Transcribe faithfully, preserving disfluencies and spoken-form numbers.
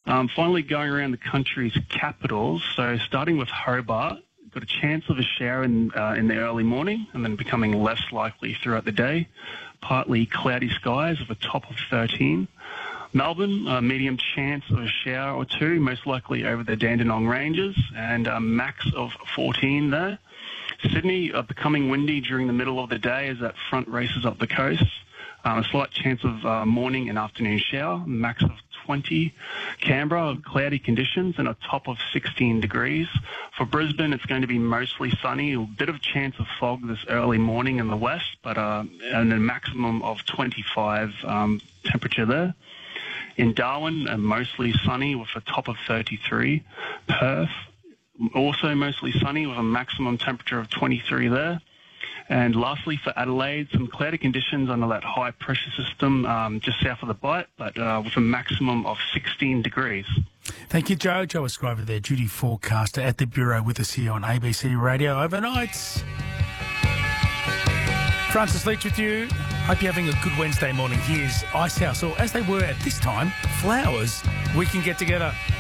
Um, finally, going around the country's capitals, so starting with Hobart, got a chance of a shower in, uh, in the early morning and then becoming less likely throughout the day. Partly cloudy skies with a top of thirteen. Melbourne, a medium chance of a shower or two, most likely over the Dandenong Ranges, and a max of fourteen there. Sydney, uh, becoming windy during the middle of the day as that front races up the coast. Um, a slight chance of uh, morning and afternoon shower, max of twenty. Canberra, cloudy conditions and a top of sixteen degrees. For Brisbane, it's going to be mostly sunny, a bit of chance of fog this early morning in the west, but uh, and a maximum of twenty-five um, temperature there. In Darwin, uh, mostly sunny with a top of thirty-three. Perth, also mostly sunny with a maximum temperature of twenty-three there. And lastly, for Adelaide, some cloudy conditions under that high pressure system um, just south of the Bight, but uh, with a maximum of sixteen degrees. Thank you, Joe. Joe Escriver there, duty forecaster at the Bureau with us here on A B C Radio overnights. Francis Leach with you. Hope you're having a good Wednesday morning. Here's Icehouse, or as they were at this time, Flowers. We Can Get Together.